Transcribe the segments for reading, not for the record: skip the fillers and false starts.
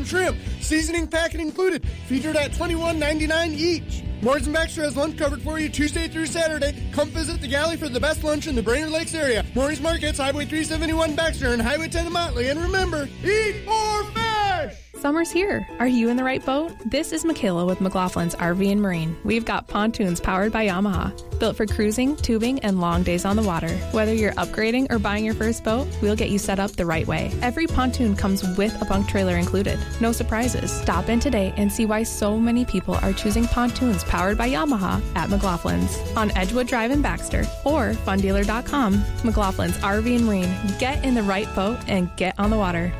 and shrimp. Seasoning packet included. Featured at $21.99 each. Morris and Baxter has lunch covered for you Tuesday through Saturday. Come visit the galley for the best lunch in the Brainerd Lakes area. Morris Markets, Highway 371 Baxter and Highway 10 in Motley. And remember, eat or fish! Summer's here. Are you in the right boat? This is Michaela with McLaughlin's RV and Marine. We've got pontoons powered by Yamaha, built for cruising, tubing, and long days on the water. Whether you're upgrading or buying your first boat, we'll get you set up the right way. Every pontoon comes with a bunk trailer included. No surprises. Stop in today and see why so many people are choosing pontoons powered by Yamaha at McLaughlin's on Edgewood Drive in Baxter or fundealer.com. McLaughlin's RV and Marine. Get in the right boat and get on the water.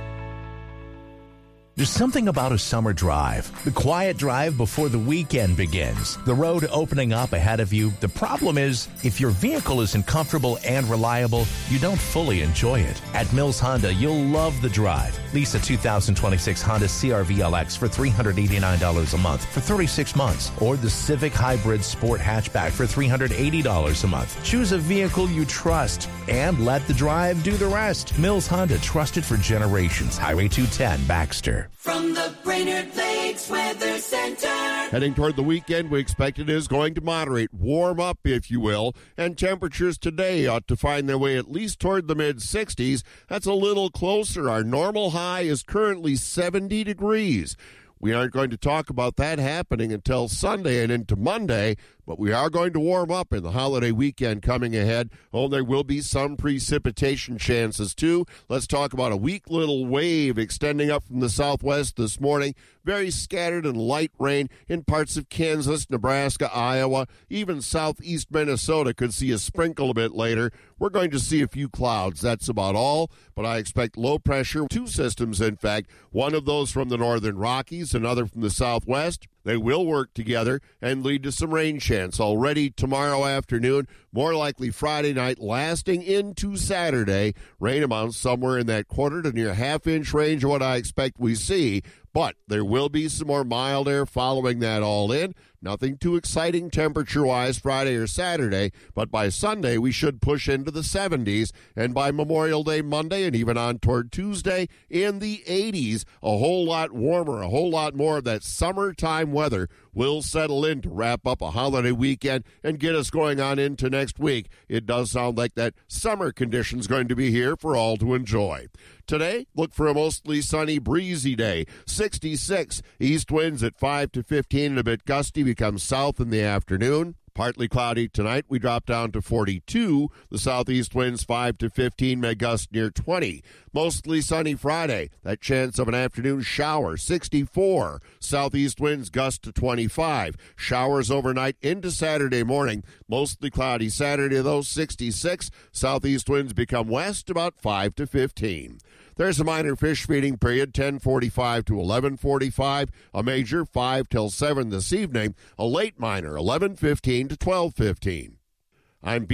There's something about a summer drive, the quiet drive before the weekend begins, the road opening up ahead of you. The problem is, if your vehicle isn't comfortable and reliable, you don't fully enjoy it. At Mills Honda, you'll love the drive. Lease a 2026 Honda CR-V LX for $389 a month for 36 months, or the Civic Hybrid Sport Hatchback for $380 a month. Choose a vehicle you trust and let the drive do the rest. Mills Honda, trusted for generations. Highway 210, Baxter. From the Brainerd Lakes Weather Center. Heading toward the weekend, we expect it is going to moderate, warm up, if you will, and temperatures today ought to find their way at least toward the mid-60s. That's a little closer. Our normal high is currently 70 degrees. We aren't going to talk about that happening until Sunday and into Monday, but we are going to warm up in the holiday weekend coming ahead. Oh, there will be some precipitation chances, too. Let's talk about a weak little wave extending up from the southwest this morning. Very scattered and light rain in parts of Kansas, Nebraska, Iowa. Even southeast Minnesota could see a sprinkle a bit later. We're going to see a few clouds. That's about all, but I expect low pressure. Two systems, in fact. One of those from the northern Rockies, another from the southwest. They will work together and lead to some rain chance already tomorrow afternoon, more likely Friday night, lasting into Saturday. Rain amounts somewhere in that quarter to near half-inch range of what I expect we see, but there will be some more mild air following that all in. Nothing too exciting temperature-wise Friday or Saturday, but by Sunday we should push into the 70s, and by Memorial Day Monday and even on toward Tuesday in the 80s, a whole lot warmer, a whole lot more of that summertime weather will settle in to wrap up a holiday weekend and get us going on into next week. It does sound like that summer condition's going to be here for all to enjoy. Today, look for a mostly sunny, breezy day. 66, east winds at 5 to 15 and a bit gusty, become south in the afternoon. Partly cloudy tonight. We drop down to 42. The southeast winds 5 to 15, may gust near 20. Mostly sunny Friday. That chance of an afternoon shower, 64. Southeast winds gust to 25. Showers overnight into Saturday morning. Mostly cloudy Saturday, though, 66. Southeast winds become west about 5 to 15. There's a minor fish feeding period, 10:45 to 11:45. A major, 5 till 7 this evening. A late minor, 11:15 to 12:15. I'm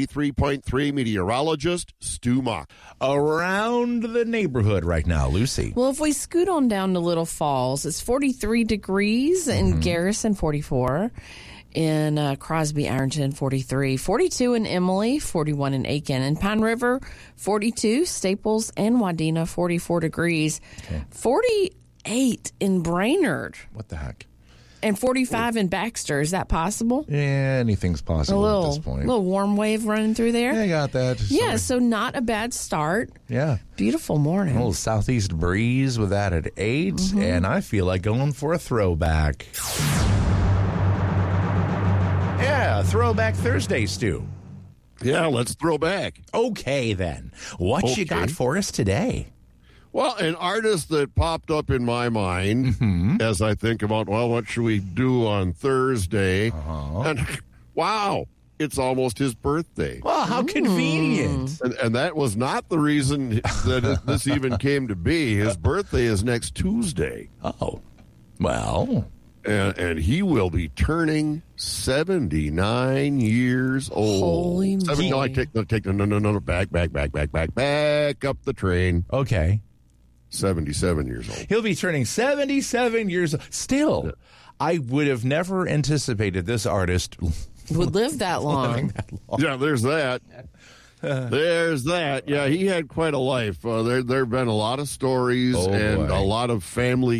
B93.3 meteorologist Stu Mock. Around the neighborhood right now, Lucy. Well, if we scoot on down to Little Falls, it's 43 degrees in Garrison, 44. In Crosby, Ironton, 43. 42 in Emily, 41 in Aiken. In Pine River, 42. Staples and Wadena, 44 degrees. Okay. 48 in Brainerd. What the heck? And 45 in Baxter. Is that possible? Yeah, anything's possible at this point. A little warm wave running through there. Yeah, I got that. Yeah, so not a bad start. Yeah. Beautiful morning. A little southeast breeze with that at 8, and I feel like going for a throwback. Yeah, Throwback Thursday, Stu. Yeah, let's throw back. Okay, then. What you got for us today? Well, an artist that popped up in my mind as I think about, well, what should we do on Thursday? And wow, it's almost his birthday. Well, how convenient. And that was not the reason that this even came to be. His birthday is next Tuesday. Oh, well. And he will be turning 79 years old. Holy moly. No, back up the train. Okay. 77 years old. He'll be turning 77 years old. Still, I would have never anticipated this artist would live that long. Yeah, there's that. There's that. Yeah, he had quite a life. There have been a lot of stories and a lot of family